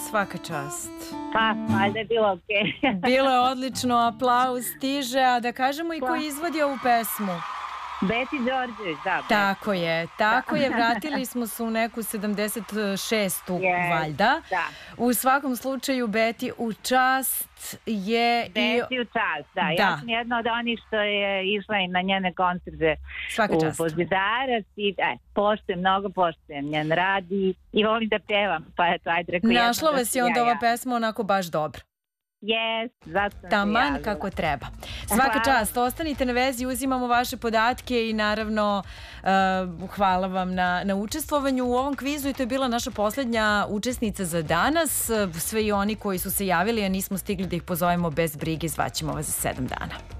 svaka čast. Pa, valjda je bilo okej. Bilo je odlično, aplauz stiže, a da kažemo i ko izvodi ovu pesmu. Beti Đorđević, da. Tako je, vratili smo se u neku 76. valjda. Da. U svakom slučaju, Beti, u čast je... Beti u čast, da. Ja sam jedna od onih što je išla i na njene koncerte u Božidarac i mnogo poštujem njen rad i volim da pevam, pa eto, ajde rekao jedno. Našla vas je onda ova pesma onako baš dobro. Zato sam taman kako treba. Svaka čast, ostanite na vezi, uzimamo vaše podatke i naravno hvala vam na učestvovanju u ovom kvizu i to je bila naša poslednja učesnica za danas. Sve i oni koji su se javili, a nismo stigli da ih pozovemo bez brige, zvaćemo vas za 7 dana.